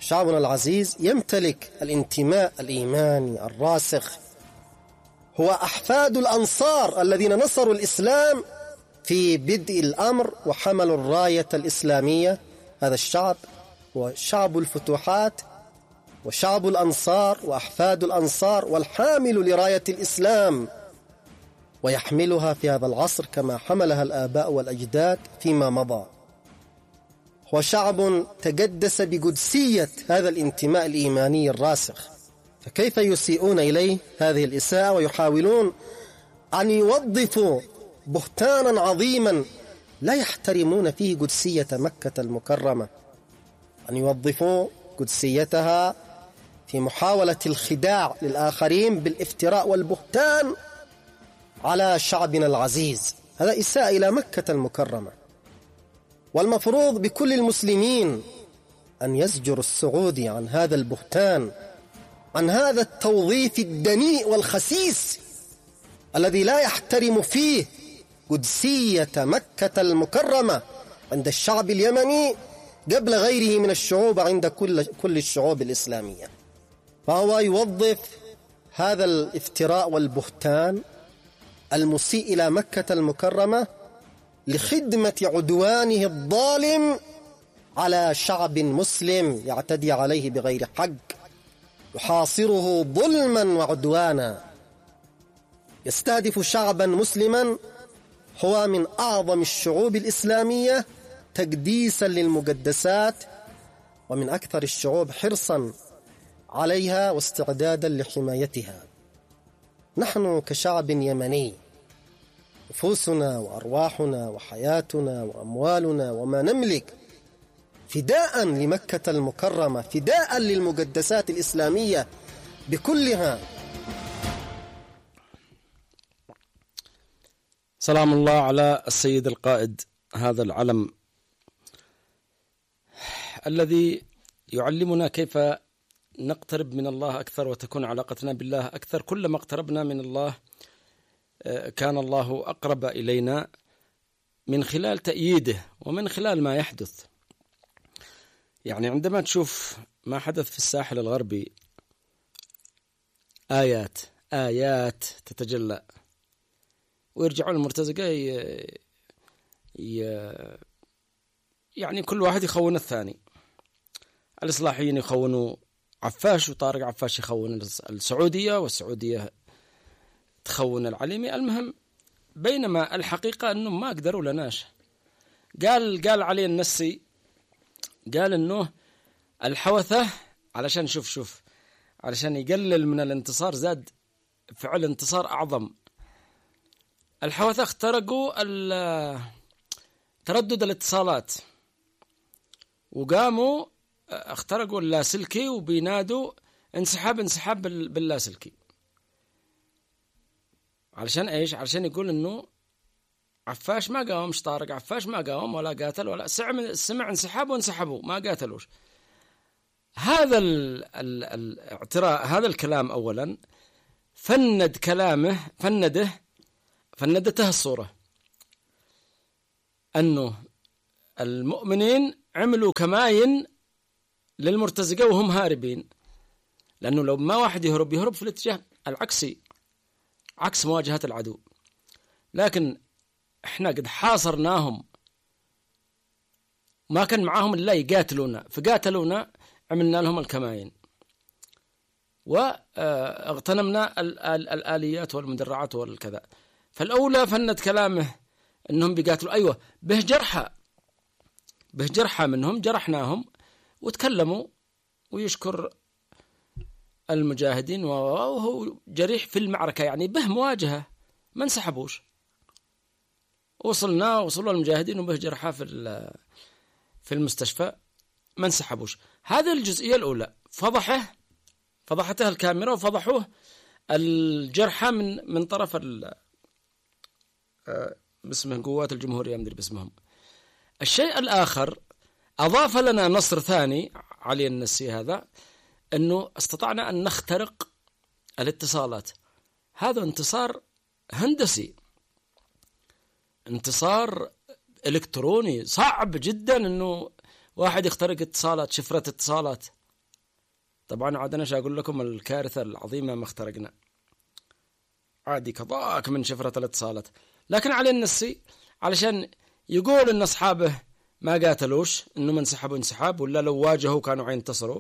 شعبنا العزيز يمتلك الانتماء الإيماني الراسخ، هو أحفاد الأنصار الذين نصروا الإسلام في بدء الأمر وحملوا الراية الإسلامية. هذا الشعب هو شعب الفتوحات وشعب الأنصار وأحفاد الأنصار، والحامل لراية الإسلام ويحملها في هذا العصر كما حملها الآباء والأجداد فيما مضى. هو شعب تقدس بقدسية هذا الانتماء الإيماني الراسخ، فكيف يسيئون إليه هذه الإساءة ويحاولون أن يوظفوا بهتانا عظيما لا يحترمون فيه قدسية مكة المكرمة، أن يوظفوا قدسيتها في محاولة الخداع للآخرين بالافتراء والبهتان على شعبنا العزيز. هذا إساءة إلى مكة المكرمة، والمفروض بكل المسلمين أن يزجر السعودي عن هذا البهتان، عن هذا التوظيف الدنيء والخسيس الذي لا يحترم فيه قدسية مكة المكرمة عند الشعب اليمني قبل غيره من الشعوب، عند كل الشعوب الإسلامية. فهو يوظف هذا الافتراء والبهتان المسيء إلى مكة المكرمة لخدمة عدوانه الظالم على شعب مسلم يعتدي عليه بغير حق، يحاصره ظلما وعدوانا، يستهدف شعبا مسلما هو من أعظم الشعوب الإسلامية تقديسا للمقدسات، ومن أكثر الشعوب حرصا عليها واستعدادا لحمايتها. نحن كشعب يمني نفوسنا وأرواحنا وحياتنا وأموالنا وما نملك فداء لمكة المكرمة، فداء للمقدسات الإسلامية بكلها. سلام الله على السيد القائد، هذا العلم الذي يعلمنا كيف نقترب من الله أكثر وتكون علاقتنا بالله أكثر. كلما اقتربنا من الله كان الله أقرب إلينا من خلال تأييده ومن خلال ما يحدث. يعني عندما تشوف ما حدث في الساحل الغربي، آيات تتجلى، ويرجعون المرتزقة يعني كل واحد يخون الثاني. الإصلاحيين يخونوا عفاش، وطارق عفاش يخون السعودية، والسعودية تخون العليمي. المهم، بينما الحقيقة أنهم ما قدروا لناش. قال علي النسي، قال أنه الحوثة علشان شوف علشان يقلل من الانتصار، زاد فعل انتصار أعظم. الحوثة اخترقوا تردد الاتصالات، وقاموا اخترقوا اللاسلكي وبينادوا انسحاب باللاسلكي. علشان ايش؟ علشان يقول انه عفاش ما قاومش، طارق عفاش ما قاوم ولا قاتل ولا سمع انسحاب وانسحبوا، ما قاتلوش. هذا الاعتراء، هذا الكلام اولا فند كلامه، فندته الصورة أنه المؤمنين عملوا كماين للمرتزقة وهم هاربين، لأنه لو ما واحد يهرب في الاتجاه العكسي، عكس مواجهة العدو. لكن احنا قد حاصرناهم، ما كان معاهم إلا يقاتلونا، فقاتلونا، عملنا لهم الكماين واغتنمنا الآليات والمدرعات والكذا. فالأولى فند كلامه أنهم بيقاتلوا، أيوة به جرحى منهم، جرحناهم وتكلموا، ويشكر المجاهدين وهو جريح في المعركة، يعني به مواجهة، ما انسحبوش. وصلوا المجاهدين وبه جرحى في المستشفى، ما انسحبوش. هذه الجزئية الأولى، فضحته الكاميرا وفضحوه الجرحى من طرف باسمه قوات الجمهورية، مدري باسمهم. الشيء الآخر، أضاف لنا نصر ثاني علي النسي هذا، أنه استطعنا أن نخترق الاتصالات. هذا انتصار هندسي، انتصار إلكتروني. صعب جدا أنه واحد يخترق اتصالات، شفرة اتصالات، طبعا عاد أنا أقول لكم الكارثة العظيمة ما اخترقنا، عادي كضاك من شفرة الاتصالات. لكن علي النسي علشان يقول إن أصحابه ما قاتلوش، إنه من سحبوا انسحاب، ولا لو واجهوا كانوا ينتصروا،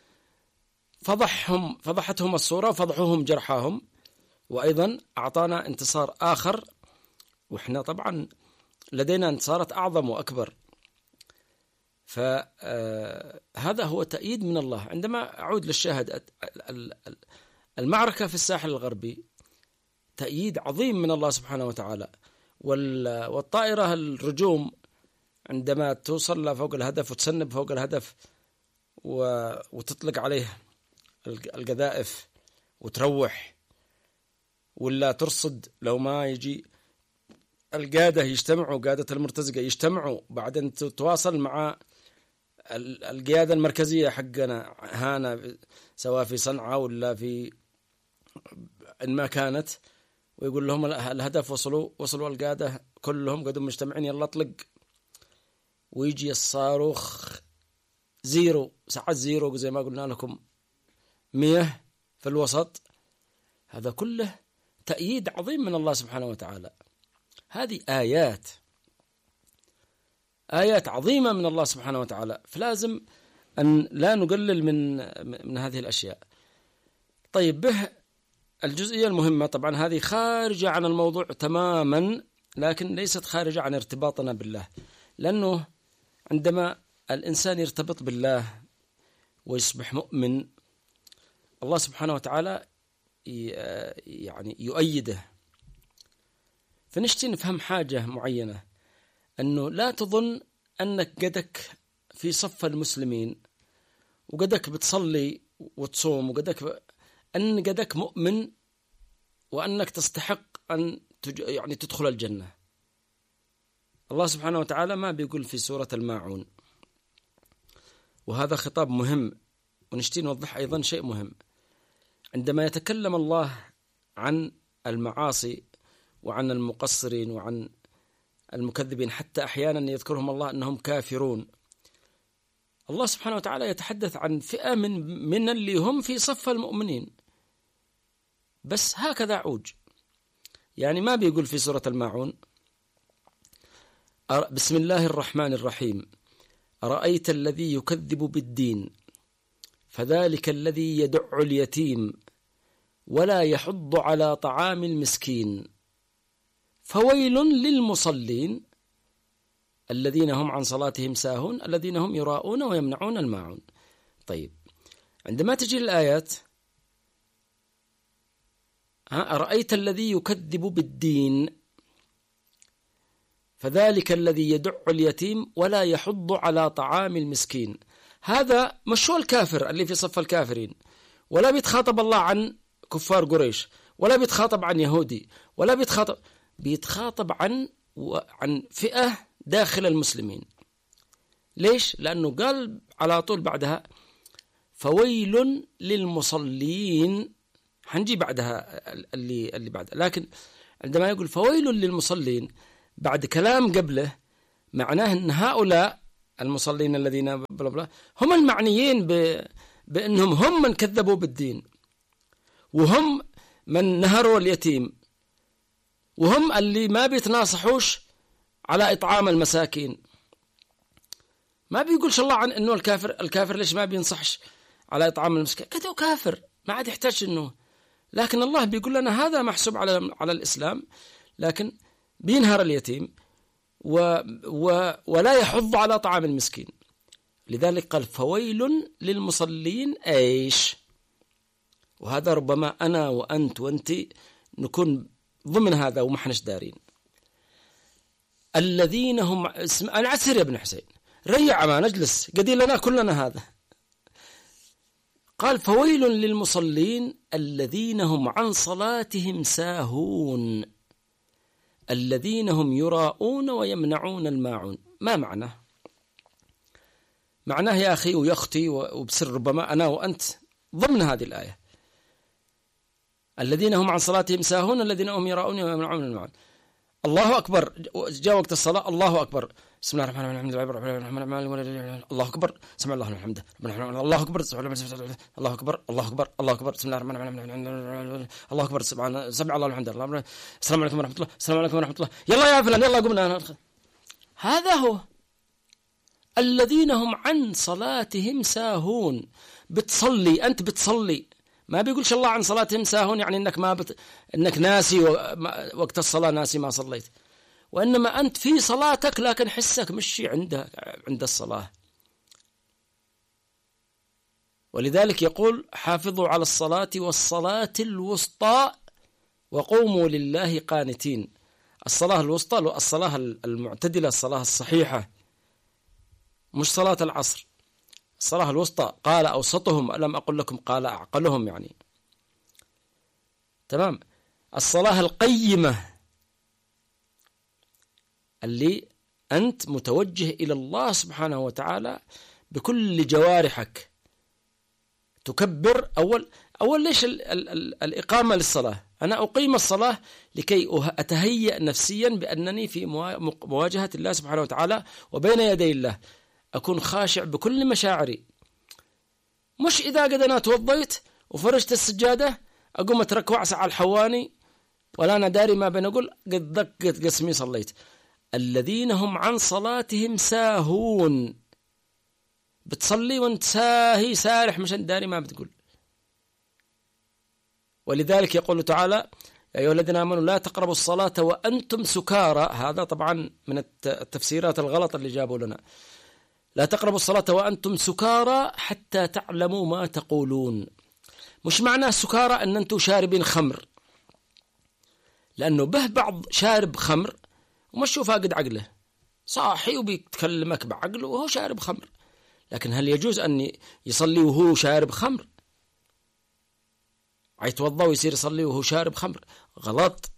فضحتهم الصورة وفضحوهم جرحاهم، وأيضا أعطانا انتصار آخر، وإحنا طبعا لدينا انتصارات أعظم وأكبر. فهذا هو تأييد من الله. عندما أعود للشاهد، المعركة في الساحل الغربي تأييد عظيم من الله سبحانه وتعالى، والطائرة الرجوم عندما توصل فوق الهدف وتسنب فوق الهدف وتطلق عليه القذائف وتروح، ولا ترصد لو ما يجي القادة يجتمعوا، قادة المرتزقة يجتمعوا، بعدين تتواصل مع القيادة المركزية حقنا هنا، سواء في صنعاء ولا في إن ما كانت، ويقول لهم الهدف وصلوا القادة كلهم قدوا مجتمعين، يلا اطلق، ويجي الصاروخ زيرو، ساعات زيرو زي ما قلنا لكم 100 في الوسط. هذا كله تأييد عظيم من الله سبحانه وتعالى. هذه آيات عظيمة من الله سبحانه وتعالى، فلازم أن لا نقلل من هذه الأشياء. طيب، به الجزئية المهمة، طبعا هذه خارجة عن الموضوع تماما، لكن ليست خارجة عن ارتباطنا بالله، لأنه عندما الإنسان يرتبط بالله ويصبح مؤمن، الله سبحانه وتعالى يعني يؤيده. فنشتي نفهم حاجة معينة، أنه لا تظن أنك قدك في صف المسلمين وقدك بتصلي وتصوم أن قدك مؤمن وأنك تستحق أن يعني تدخل الجنة. الله سبحانه وتعالى ما بيقول في سورة الماعون، وهذا خطاب مهم، ونشتي نوضح أيضا شيء مهم. عندما يتكلم الله عن المعاصي وعن المقصرين وعن المكذبين، حتى أحيانا يذكرهم الله أنهم كافرون، الله سبحانه وتعالى يتحدث عن فئة من اللي هم في صف المؤمنين، بس هكذا عوج. يعني ما بيقول في سورة الماعون بسم الله الرحمن الرحيم أرأيت الذي يكذب بالدين فذلك الذي يدع اليتيم ولا يحض على طعام المسكين فويل للمصلين الذين هم عن صلاتهم ساهون الذين هم يراءون ويمنعون الماعون. طيب، عندما تجي الآيات أرأيت الذي يكذب بالدين فذلك الذي يدع اليتيم ولا يحض على طعام المسكين، هذا مش هو الكافر اللي في صف الكافرين، ولا بيتخاطب الله عن كفار قريش، ولا بيتخاطب عن يهودي، ولا بيتخاطب عن فئة داخل المسلمين. ليش؟ لأنه قال على طول بعدها فويل للمصلين، حنجي بعدها اللي بعدها، لكن عندما يقول فويل للمصلين بعد كلام قبله، معناه أن هؤلاء المصلين الذين بلا بلا هم المعنيين بأنهم هم من كذبوا بالدين، وهم من نهروا اليتيم، وهم اللي ما بيتناصحوش على إطعام المساكين. ما بيقولش الله عن أنه الكافر ليش ما بينصحش على إطعام المساكين، كده كافر ما عاد يحتاج أنه، لكن الله بيقول لنا هذا محسوب على الإسلام، لكن بينهر اليتيم ولا يحض على طعام المسكين. لذلك قال فويل للمصلين ايش، وهذا ربما أنا وأنت وأنت نكون ضمن هذا وما احناش دارين. الذين هم أنا عسر يا ابن حسين، ريع ما نجلس قدي لنا كلنا هذا. قال فويل للمصلين الذين هم عن صلاتهم ساهون الذين هم يراءون ويمنعون الماعون. ما معناه يا أخي ويختي وبسر ربما أنا وأنت ضمن هذه الآية، الذين هم عن صلاتهم ساهون الذين هم يراءون ويمنعون الماعون. الله أكبر، جاء وقت الصلاة الله أكبر، بسم الله الرحمن الرحيم الله أكبر سمع الله لمن حمده الله أكبر الله أكبر الله أكبر الله أكبر بسم الله الرحمن الرحيم الله أكبر سمع الله لمن حمده السلام عليكم ورحمة الله السلام عليكم ورحمة الله يلا يا فلان يلا قمنا. هذا هو الذين هم عن صلاتهم ساهون. بتصلي أنت بتصلي ما بيقولش الله عن صلاتهم ساهون يعني إنك إنك ناسي وقت الصلاة ناسي ما صليت، وإنما أنت في صلاتك لكن حسك مشي عند الصلاة. ولذلك يقول حافظوا على الصلاة والصلاة الوسطى وقوموا لله قانتين. الصلاة الوسطى الصلاة المعتدلة الصلاة الصحيحة، مش صلاة العصر. الصلاة الوسطى قال أوسطهم، ألم أقل لكم قال أعقلهم يعني. تمام. الصلاة القيمة اللي أنت متوجه إلى الله سبحانه وتعالى بكل جوارحك، تكبر أول ليش الإقامة للصلاة؟ أنا أقيم الصلاة لكي أتهيأ نفسيا بأنني في مواجهة الله سبحانه وتعالى وبين يدي الله، أكون خاشع بكل مشاعري. مش إذا قد أنا توضيت وفرشت السجادة أقوم أترك وعسى على الحواني ولا أنا داري ما بنقول قد دقت قسمي صليت. الذين هم عن صلاتهم ساهون. بتصلي وانت ساهي سارح مش داري ما بتقول. ولذلك يقول تعالى يا أيها الذين آمنوا لا تقربوا الصلاة وأنتم سكارى. هذا طبعا من التفسيرات الغلط اللي جابوا لنا. لا تقربوا الصلاة وأنتم سكارى حتى تعلموا ما تقولون. مش معناه سكارى أن أنتم شاربين خمر، لأنه به بعض شارب خمر ومش فاقد عقله، صاحي وبيتكلمك بعقله وهو شارب خمر. لكن هل يجوز أن يصلي وهو شارب خمر؟ يتوضأ ويصير يصلي وهو شارب خمر؟ غلط.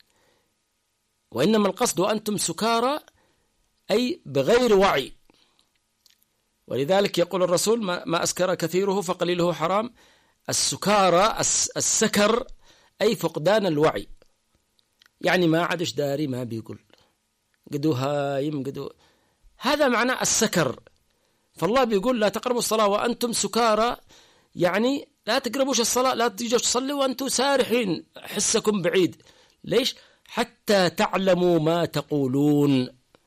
وإنما القصد وأنتم سكارى أي بغير وعي. ولذلك يقول الرسول ما أسكر كثيره فقليله حرام. السكارى السكر أي فقدان الوعي، يعني ما عادش داري ما بيقول قدو هايم قدو. هذا معنى السكر. فالله بيقول لا تقربوا الصلاة وأنتم سكارى، يعني لا تقربوش الصلاة، لا تيجوا تصلوا وأنتم سارحين حسكم بعيد. ليش؟ حتى تعلموا ما تقولون.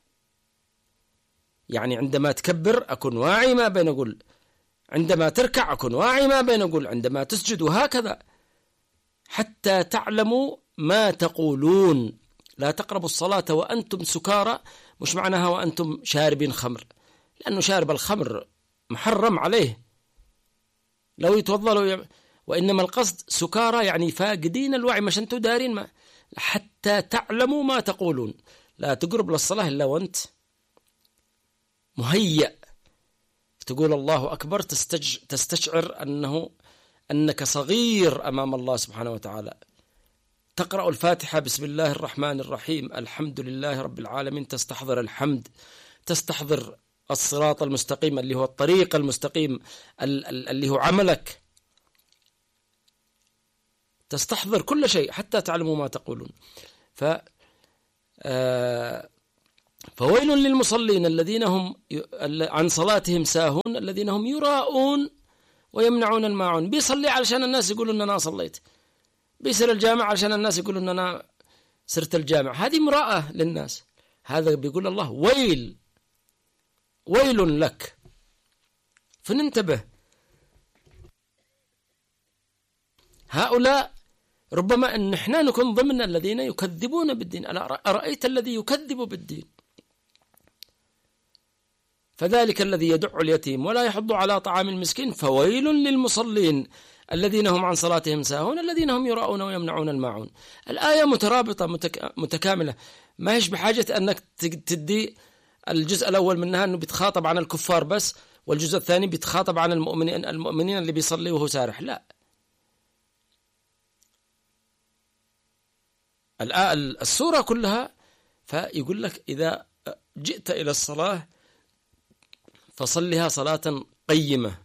يعني عندما تكبر أكون واعي ما بين أقول، عندما تركع أكون واعي ما بين أقول، عندما تسجد، وهكذا حتى تعلموا ما تقولون. لا تقربوا الصلاة وأنتم سكارى مش معناها وأنتم شاربين خمر، لأنه شارب الخمر محرم عليه لو يتوضأ وإنما القصد سكارى يعني فاقدين الوعي، مش أنتم دارين ما. حتى تعلموا ما تقولون. لا تقرب للصلاة إلا وأنت مهيأ، تقول الله أكبر، تستشعر أنك صغير أمام الله سبحانه وتعالى. تقرأ الفاتحة بسم الله الرحمن الرحيم الحمد لله رب العالمين، تستحضر الحمد، تستحضر الصراط المستقيم اللي هو الطريق المستقيم اللي هو عملك، تستحضر كل شيء حتى تعلموا ما تقولون. فويل للمصلين الذين هم عن صلاتهم ساهون الذين هم يراءون ويمنعون الماعون. بيصلي علشان الناس يقولوا أن أنا صليت، بيصير الجامع علشان الناس يقولوا أن أنا صرت الجامع. هذه مراءة للناس. هذا بيقول الله ويل لك. فننتبه. هؤلاء ربما أن احنا نكون ضمن الذين يكذبون بالدين. أرأيت الذي يكذب بالدين؟ فذلك الذي يدع اليتيم ولا يحض على طعام المسكين فويل للمصلين الذين هم عن صلاتهم ساهون الذين هم يراءون ويمنعون الماعون. الآية مترابطة متكاملة، ما هيش بحاجة أنك تدي الجزء الأول منها أنه بيتخاطب عن الكفار بس، والجزء الثاني بيتخاطب عن المؤمنين اللي بيصلي وهو سارح. لا، السورة كلها. فيقول لك إذا جئت إلى الصلاة فصلها صلاة قيمة.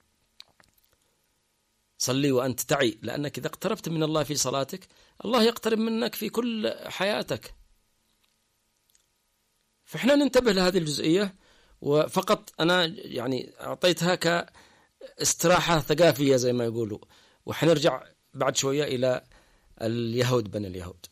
صلي وأنت تعي، لأنك إذا اقتربت من الله في صلاتك الله يقترب منك في كل حياتك. فإحنا ننتبه لهذه الجزئية، وفقط أنا يعني أعطيتها كاستراحة ثقافية زي ما يقولوا، وحنرجع بعد شوية إلى اليهود بني اليهود.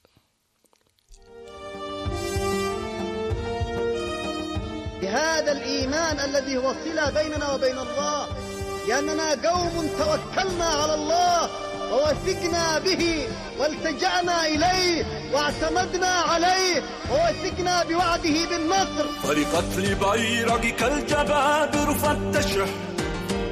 بهذا الإيمان الذي هو صلة بيننا وبين الله، لأننا قوم توكلنا على الله ووثقنا به والتجأنا إليه واعتمدنا عليه ووثقنا بوعده بالنصر. فلقتل بيرقك الجبابر فتشه